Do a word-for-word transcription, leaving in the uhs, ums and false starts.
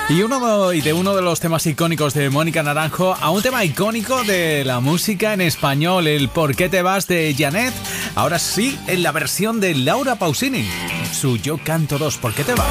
Y, uno de, y de uno de los temas icónicos de Mónica Naranjo a un tema icónico de la música en español, el ¿Por qué te vas? De Janet. Ahora sí, en la versión de Laura Pausini. Su Yo canto dos, ¿por qué te vas?